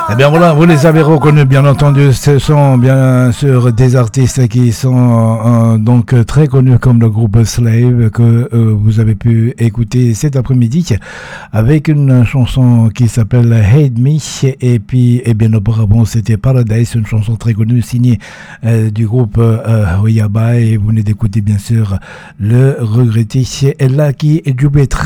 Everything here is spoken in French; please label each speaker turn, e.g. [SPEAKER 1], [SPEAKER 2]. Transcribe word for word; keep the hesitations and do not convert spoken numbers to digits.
[SPEAKER 1] Eh bien voilà, vous les avez reconnus bien entendu, ce sont bien sûr des artistes qui sont euh, donc très connus comme le groupe Slave que euh, vous avez pu écouter cet après-midi avec une chanson qui s'appelle Hate Me et puis et bien auparavant c'était Paradise, une chanson très connue signée euh, du groupe euh, Oyaba et vous venez d'écouter bien sûr le regretté Lucky Dubé.